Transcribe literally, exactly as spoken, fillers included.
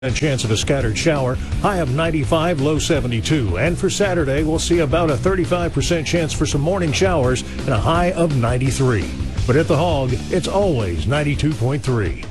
A chance of a scattered shower, high of ninety-five, low seventy-two. And for Saturday, we'll see about a thirty-five percent chance for some morning showers and a high of ninety-three. But at the Hog, it's always ninety-two point three.